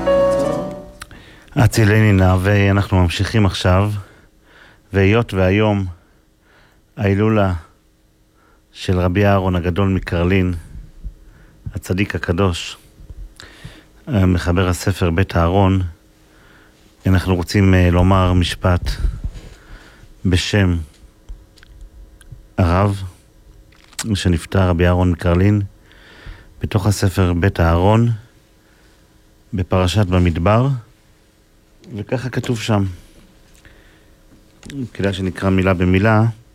אצילני נא, ואנחנו ממשיכים עכשיו, והיות והיום ההילולה של רבי אהרון הגדול מקרלין, הצדיק הקדוש, מחבר הספר בית אהרון, אנחנו רוצים לומר משפט בשם הרב שנפטר, רבי אהרון מקרלין, בתוך הספר בית אהרון, בפרשת במדבר, וככה כתוב שם. כדאי שנקרא מילה במילה.